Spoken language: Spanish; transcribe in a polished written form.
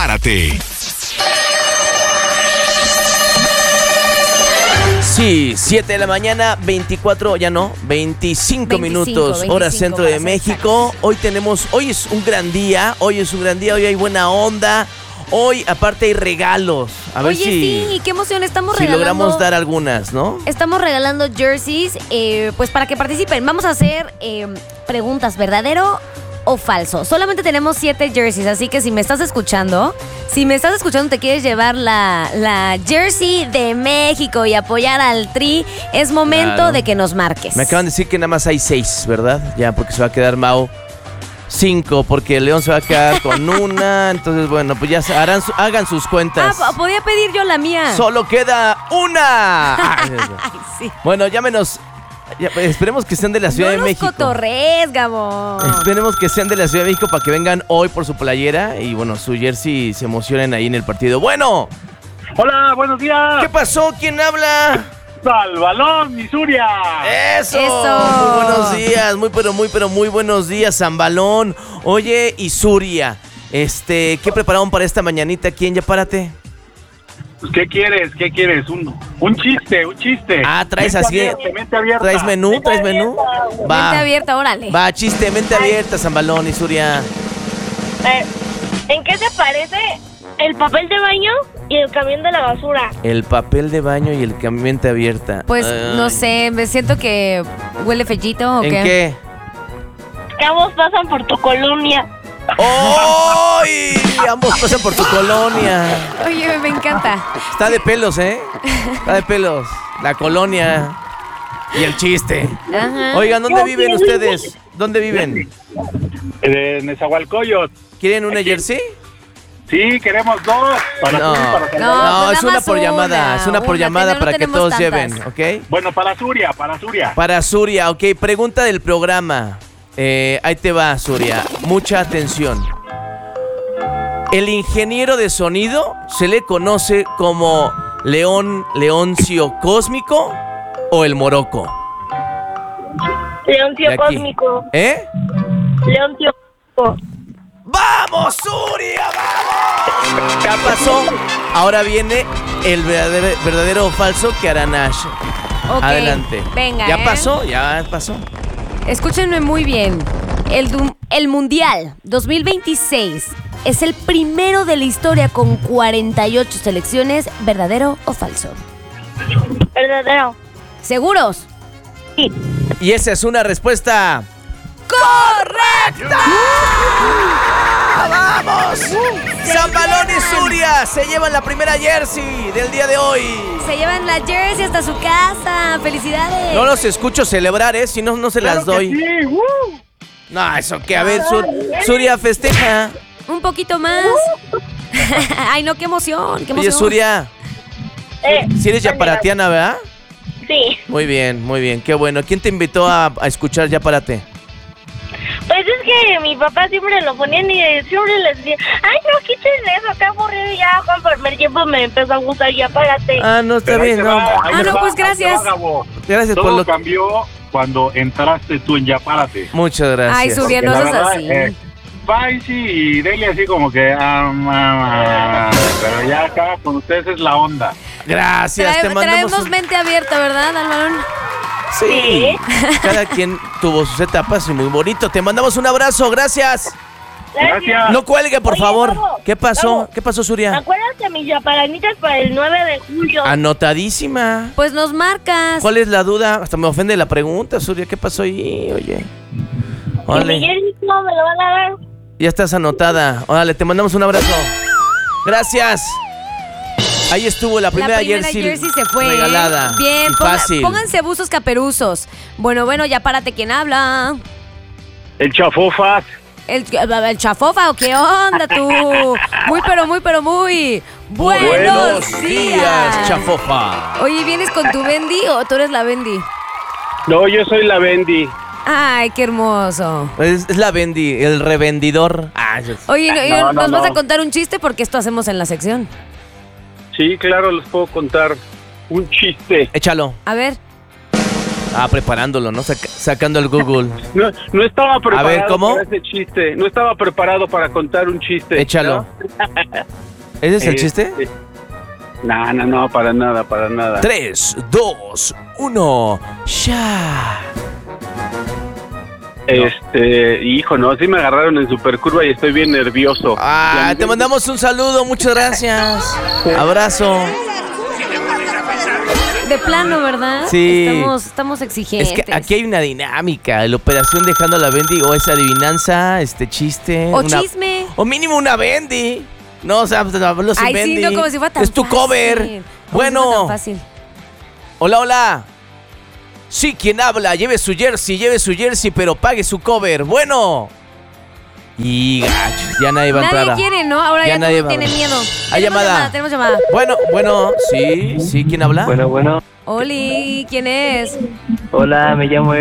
Párate. Sí, 7 de la mañana, 25 minutos, hora centro de México. Hoy es un gran día, hoy hay buena onda. Hoy, aparte, hay regalos. A ver sí, qué emoción, estamos regalando. Si logramos dar algunas, ¿no? Estamos regalando jerseys, pues para que participen. Vamos a hacer preguntas, ¿verdadero o falso? Solamente tenemos 7 jerseys, así que si me estás escuchando, te quieres llevar la jersey de México y apoyar al Tri, es momento de que nos marques. Me acaban de decir que nada más hay 6, ¿verdad? Ya, porque se va a quedar Mau 5, porque el León se va a quedar con una. Entonces, bueno, pues ya hagan sus cuentas. Podía pedir yo la mía. Solo queda una. Ay, sí. Bueno, llámenos. Esperemos que sean de la Ciudad de México. No nos cotorrees, Gabo. Esperemos que sean de la Ciudad de México para que vengan hoy por su playera y, bueno, su jersey, se emocionen ahí en el partido. Bueno. Hola, buenos días. ¿Qué pasó? ¿Quién habla? Zambalón, Misuria. Eso. Muy buenos días, muy buenos días, Zambalón. Oye, Isuria, ¿qué prepararon para esta mañanita aquí en Ya Párate? ¿Qué quieres? Un chiste. Ah, traes así. Mente abierta. ¿Traes menú? Va. Mente abierta, órale. Va, chiste, mente abierta, Zambalón, Isuria. ¿En qué se parece el papel de baño y el camión de la basura? El papel de baño y el camión mente abierta. Pues no sé, me siento que huele fellito o ¿En qué. qué? Que ambos pasan por tu colonia. ¡Ay! Ambos pasan por tu colonia. Oye, me encanta. Está de pelos, ¿eh? Está de pelos. La colonia y el chiste. Ajá. Oigan, ¿dónde viven ustedes? ¿Dónde viven? En Nezahualcóyotl. ¿Quieren una jersey? Sí, queremos 2. No, pues es una por llamada. Es una por llamada para que todos lleven, ¿ok? Bueno, para Suria. Para Suria, ok. Pregunta del programa. Ahí te va, Suria. Mucha atención. ¿El ingeniero de sonido se le conoce como Leoncio Cósmico o el Morocco? Leoncio Cósmico. Leoncio Cósmico. ¡Vamos, Suria! ¡Vamos! Ya pasó. Ahora viene el verdadero o falso que hará Nash. Okay, adelante. Venga. Ya pasó. Escúchenme muy bien. El Mundial 2026 es el primero de la historia con 48 selecciones. ¿Verdadero o falso? Verdadero. ¿Seguros? Sí. Y esa es una respuesta ¡correcta! ¡Vamos! Zambalón y Suria se llevan la primera jersey del día de hoy. Se llevan la jersey hasta su casa. ¡Felicidades! No los escucho celebrar, si no, no se las doy. Sí. No, eso que, a ver, Suria, festeja. Un poquito más. Ay, no, qué emoción. Oye, Suria, si eres yaparatiana, ¿verdad? Sí. Muy bien, qué bueno. ¿Quién te invitó a escuchar Ya Párate? Pues es que mi papá siempre lo ponían y siempre les decía, ay, no, quiten eso, qué aburrido. Y ya conforme el tiempo me empezó a gustar Ya Párate. Ah, no, está bien, no. No, pues gracias. Gracias por Todo lo que cambió cuando entraste tú en Ya Párate. Muchas gracias. Ay, Suria, no seas así. Faisy y Delia así como que pero ya acá con ustedes es la onda. Gracias, te mandamos traemos mente abierta, ¿verdad, Alvarón? Sí. Cada quien tuvo sus etapas y muy bonito. Te mandamos un abrazo, gracias. Gracias. No cuelgue, por favor. Gabo, ¿Qué pasó? Gabo, ¿Qué pasó, Suria? Acuérdate mis yaparanitas para el 9 de julio. Anotadísima. Pues nos marcas. ¿Cuál es la duda? Hasta me ofende la pregunta, Suria. ¿Qué pasó ahí? Oye. Órale. Miguel no me lo van a dar. Ya estás anotada. Órale, te mandamos un abrazo. Gracias. Ahí estuvo la primera jersey se fue. regalada. Bien, y fácil. Pónganse buzos caperuzos. Bueno, ya párate. ¿Quién habla? El Chafofas. ¿El Chafofa o qué onda tú? Muy buenos días, Chafofa. Oye, ¿vienes con tu Bendy o tú eres la Bendy? No, yo soy la Bendy. Ay, qué hermoso. Es la Bendy, el revendidor. Oye, No, ¿nos vas no. a contar un chiste? Porque esto hacemos en la sección. Sí, claro, les puedo contar un chiste. Échalo. A ver. Preparándolo, ¿no? Sacando el Google. No estaba preparado ver, ¿cómo? para ese chiste. No estaba preparado para contar un chiste. Échalo. ¿Ese es el chiste? No, para nada. 3, 2, 1, ya. Hijo, no, sí me agarraron en supercurva y estoy bien nervioso. Te mandamos un saludo, muchas gracias. Abrazo. De plano, ¿verdad? Sí. Estamos exigentes. Es que aquí hay una dinámica. La operación dejando a la Bendy, o esa adivinanza, chiste. O chisme. O mínimo una Bendy. No, o sea, hablo sin Bendy. Sí, no, como si fuera tan es tu fácil. cover. Bueno. Si fuera tan fácil. Hola. Sí, ¿quién habla? Lleve su jersey, pero pague su cover. Bueno. Y gacho, ya nadie va a entrar. Nadie quiere, ¿no? Ahora ya nadie todo tiene miedo. Hay llamada. Tenemos llamada. Bueno, sí, ¿quién habla? Bueno. Oli, ¿quién es? Hola, me llamo